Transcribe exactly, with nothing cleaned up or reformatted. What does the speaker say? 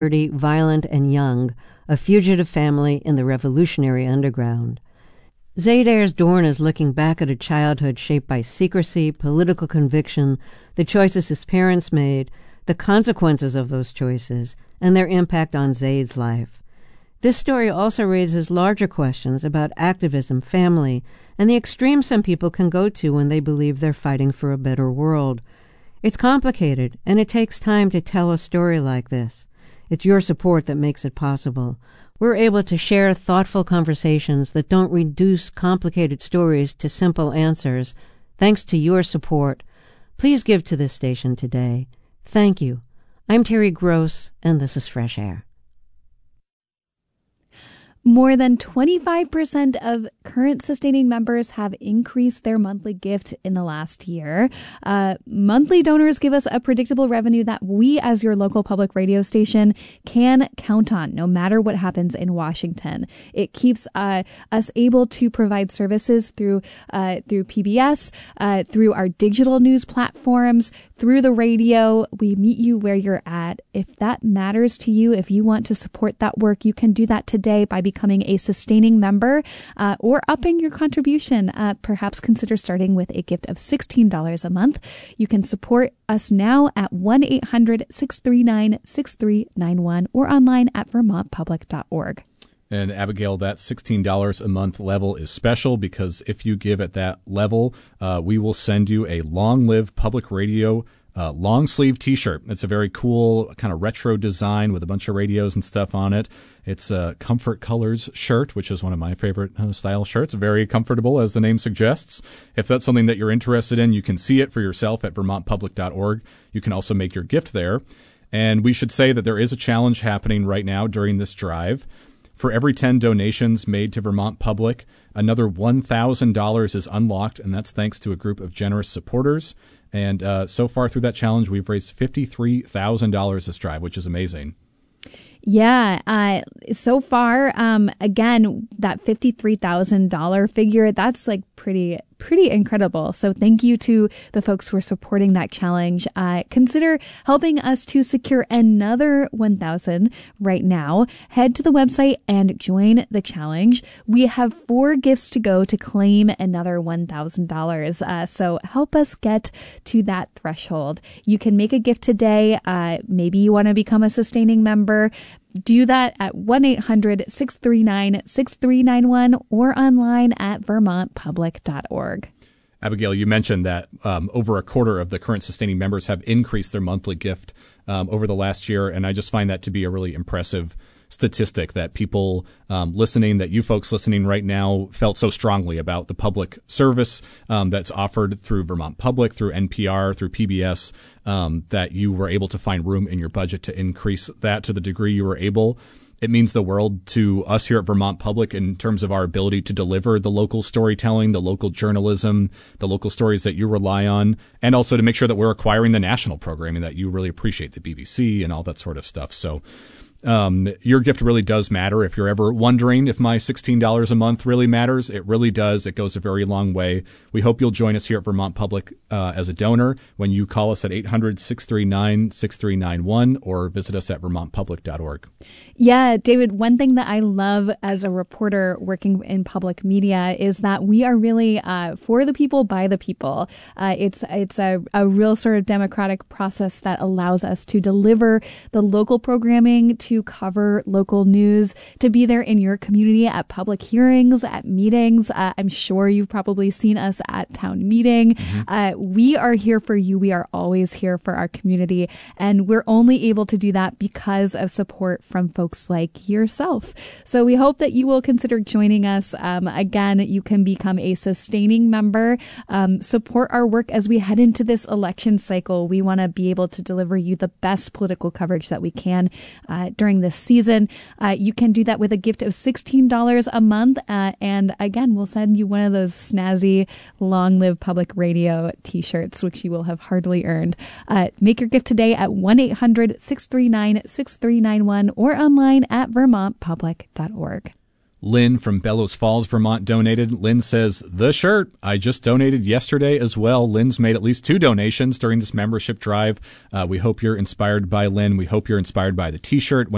violent and young, a fugitive family in the revolutionary underground. Zaid Ayers Dorn is looking back at a childhood shaped by secrecy, political conviction, the choices his parents made, the consequences of those choices, and their impact on Zaid's life. This story also raises larger questions about activism, family, and the extremes some people can go to when they believe they're fighting for a better world. It's complicated, and it takes time to tell a story like this. It's your support that makes it possible. We're able to share thoughtful conversations that don't reduce complicated stories to simple answers. Thanks to your support. Please give to this station today. Thank you. I'm Terry Gross, and this is Fresh Air. More than twenty-five percent of current sustaining members have increased their monthly gift in the last year. Uh, monthly donors give us a predictable revenue that we, as your local public radio station, can count on no matter what happens in Washington. It keeps uh, us able to provide services through uh, through P B S, uh, through our digital news platforms, through the radio. We meet you where you're at. If that matters to you, if you want to support that work, you can do that today by becoming a sustaining member uh, or upping your contribution. Uh, perhaps consider starting with a gift of sixteen dollars a month. You can support us now at one eight hundred six three nine six three nine one or online at vermont public dot org. And Abigail, that sixteen dollars a month level is special because if you give at that level, uh, we will send you a Long Live Public Radio uh, long sleeve T-shirt. It's a very cool kind of retro design with a bunch of radios and stuff on it. It's a Comfort Colors shirt, which is one of my favorite uh, style shirts. Very comfortable, as the name suggests. If that's something that you're interested in, you can see it for yourself at vermont public dot org. You can also make your gift there. And we should say that there is a challenge happening right now during this drive. For every ten donations made to Vermont Public, another one thousand dollars is unlocked, and that's thanks to a group of generous supporters. And uh, so far through that challenge, we've raised fifty-three thousand dollars this drive, which is amazing. Yeah. Uh, so far, um, again, that fifty-three thousand dollars figure, that's like pretty, pretty incredible. So thank you to the folks who are supporting that challenge. Uh, consider helping us to secure another one thousand right now. Head to the website and join the challenge. We have four gifts to go to claim another one thousand dollars. Uh, so help us get to that threshold. You can make a gift today. Uh, maybe you want to become a sustaining member. Do that at one eight hundred six three nine six three nine one or online at vermont public dot org. Abigail, you mentioned that um, over a quarter of the current sustaining members have increased their monthly gift um, over the last year, and I just find that to be a really impressive statistic that people um, listening, that you folks listening right now felt so strongly about the public service um, that's offered through Vermont Public, through N P R, through P B S, um, that you were able to find room in your budget to increase that to the degree you were able. It means the world to us here at Vermont Public in terms of our ability to deliver the local storytelling, the local journalism, the local stories that you rely on, and also to make sure that we're acquiring the national programming that you really appreciate, the B B C and all that sort of stuff. So Um, your gift really does matter. If you're ever wondering if my sixteen dollars a month really matters, it really does. It goes a very long way. We hope you'll join us here at Vermont Public uh, as a donor when you call us at eight hundred six three nine six three nine one or visit us at vermont public dot org. Yeah, David, one thing that I love as a reporter working in public media is that we are really uh, for the people, by the people. Uh, it's it's a, a real sort of democratic process that allows us to deliver the local programming, to to cover local news, to be there in your community at public hearings, at meetings. Uh, I'm sure you've probably seen us at town meeting. Mm-hmm. Uh, we are here for you. We are always here for our community. And we're only able to do that because of support from folks like yourself. So we hope that you will consider joining us. Um, again, you can become a sustaining member, um, support our work as we head into this election cycle. We want to be able to deliver you the best political coverage that we can uh, during this season. Uh, you can do that with a gift of sixteen dollars a month. Uh, and again, we'll send you one of those snazzy Long Live Public Radio t-shirts, which you will have hardly earned. Uh, make your gift today at one eight hundred six three nine six three nine one or online at vermont public dot org. Lynn from Bellows Falls, Vermont donated. Lynn says, the shirt. I just donated yesterday as well. Lynn's made at least two donations during this membership drive. Uh, we hope you're inspired by Lynn. We hope you're inspired by the t-shirt. When